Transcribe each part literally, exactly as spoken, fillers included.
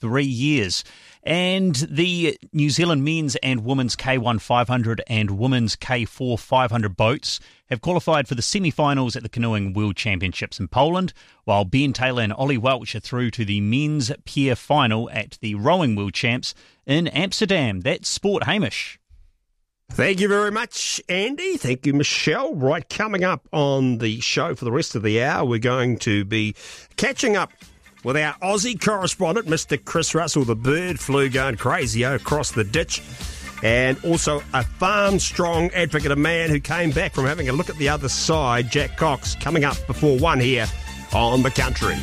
three years. And the New Zealand men's and women's K one five hundred and women's K four five hundred boats have qualified for the semi-finals at the Canoeing World Championships in Poland, while Ben Taylor and Ollie Welch are through to the men's pair final at the Rowing World Champs in Amsterdam. That's Sport. Hamish. Thank you very much, Andy. Thank you, Michelle. Right, coming up on the show for the rest of the hour, we're going to be catching up with our Aussie correspondent, Mister Chris Russell. The bird flu going crazy across the ditch. And also a farm-strong advocate, a man who came back from having a look at the other side, Jack Cox, coming up before one here on The Country.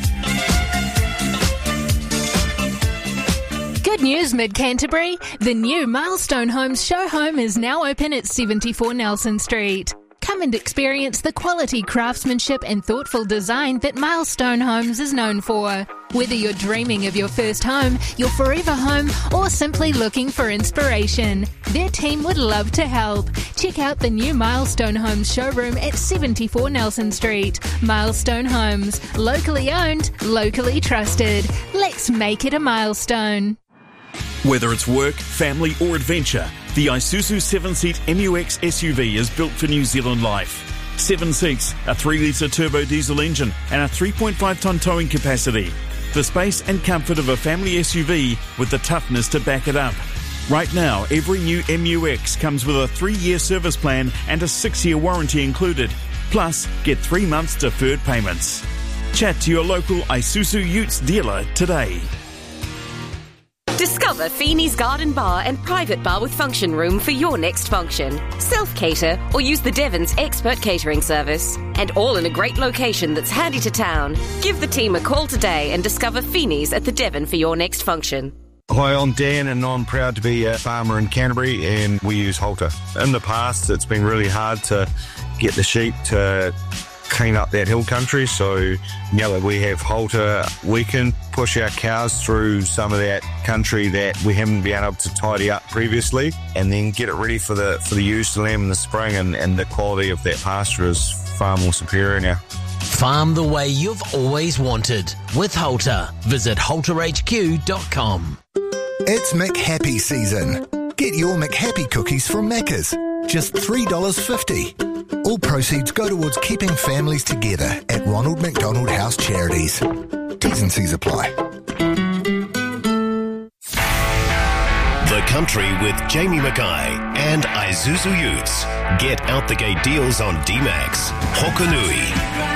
Good news, Mid-Canterbury. The new Milestone Homes show home is now open at seventy-four Nelson Street. Come and experience the quality craftsmanship and thoughtful design that Milestone Homes is known for. Whether you're dreaming of your first home, your forever home, or simply looking for inspiration, their team would love to help. Check out the new Milestone Homes showroom at seventy-four Nelson Street. Milestone Homes, locally owned, locally trusted. Let's make it a milestone. Whether it's work, family or adventure, the Isuzu seven-seat M U X S U V is built for New Zealand life. Seven seats, a three litre turbo diesel engine and a three point five tonne towing capacity. The space and comfort of a family S U V with the toughness to back it up. Right now, every new M U X comes with a three-year service plan and a six-year warranty included. Plus, get three months deferred payments. Chat to your local Isuzu Utes dealer today. Discover Feeney's Garden Bar and Private Bar with Function Room for your next function. Self-cater or use the Devon's expert catering service. And all in a great location that's handy to town. Give the team a call today and discover Feeney's at the Devon for your next function. Hi, I'm Dan and I'm proud to be a farmer in Canterbury and we use Halter. In the past, it's been really hard to get the sheep to clean up that hill country, so now that we have Halter, we can push our cows through some of that country that we haven't been able to tidy up previously, and then get it ready for the for the ewes to lamb in the spring, and, and the quality of that pasture is far more superior now. Farm the way you've always wanted with Halter. Visit halter h q dot com. It's McHappy season. Get your McHappy cookies from Macca's. Just three dollars fifty. All proceeds go towards keeping families together at Ronald McDonald House Charities. T's and C's apply. The Country with Jamie Mackay and Isuzu Utes. Get out the gate deals on D-Max, Hokanui,